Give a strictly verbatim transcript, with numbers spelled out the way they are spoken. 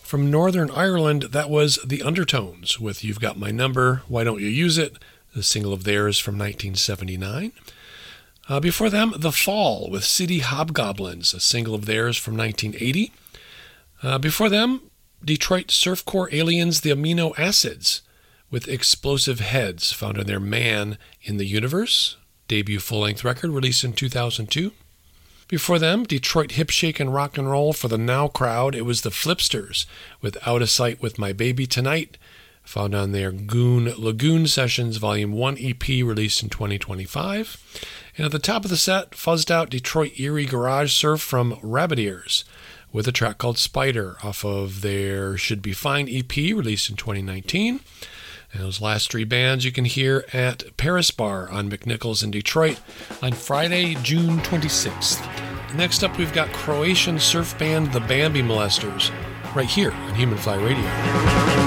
From Northern Ireland, that was The Undertones with You've Got My Number, Why Don't You Use It, the single of theirs from nineteen seventy-nine. Uh, before them, The Fall with City Hobgoblins, a single of theirs from nineteen eighty. Uh, before them, Detroit Surfcore Aliens, The Amino Acids with Explosive Heads, found on their Man in the Universe debut full-length record released in two thousand two. Before them, Detroit Hip Shake and Rock and Roll for the Now crowd. It was the Flipsters with Out of Sight with My Baby Tonight, found on their Goon Lagoon Sessions Volume one E P released in twenty twenty-five. And at the top of the set, fuzzed out Detroit Erie Garage Surf from Rabbit Ears with a track called Spider off of their Should Be Fine E P released in twenty nineteen. And those last three bands you can hear at Paris Bar on McNichols in Detroit on Friday, June twenty-sixth. Next up, we've got Croatian surf band The Bambi Molesters right here on Human Fly Radio.